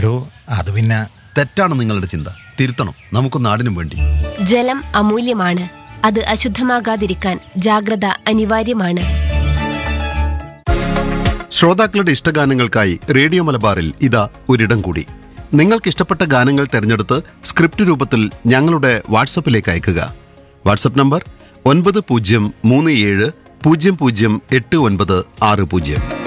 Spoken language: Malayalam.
എടോ അത് പിന്നെ തെറ്റാണ് നിങ്ങളുടെ ചിന്ത. തിരുത്തണം, നമുക്ക് നാടിനും വേണ്ടി. ജലം അമൂല്യമാണ്. അത് അശുദ്ധമാകാതിരിക്കാൻ ജാഗ്രത അനിവാര്യമാണ്. ശ്രോതാക്കളുടെ ഇഷ്ടഗാനങ്ങൾക്കായി റേഡിയോ മലബാറിൽ ഇതാ ഒരിടം കൂടി. നിങ്ങൾക്കിഷ്ടപ്പെട്ട ഗാനങ്ങൾ തിരഞ്ഞെടുത്ത് സ്ക്രിപ്റ്റ് രൂപത്തിൽ ഞങ്ങളുടെ വാട്സപ്പിലേക്ക് അയയ്ക്കുക. WhatsApp number 9037008960.